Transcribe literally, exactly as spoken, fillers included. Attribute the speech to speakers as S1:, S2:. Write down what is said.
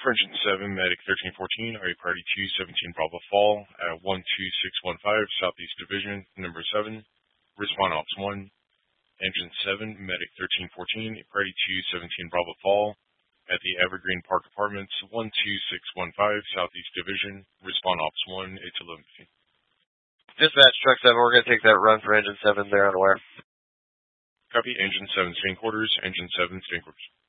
S1: For Engine seven, Medic thirteen fourteen, are you party two seventeen Bravo Fall at one two six one five Southeast Division, number seven. Respond Ops one. Engine seven, Medic thirteen fourteen, party two seventeen Bravo Fall at the Evergreen Park Apartments, one two six one five Southeast Division. Respond Ops one, eight eleven fifteen.
S2: Dispatch, Truck seven, we're going to take that run for Engine seven there on wire.
S1: Copy, Engine seven, staying quarters, Engine seven, staying quarters.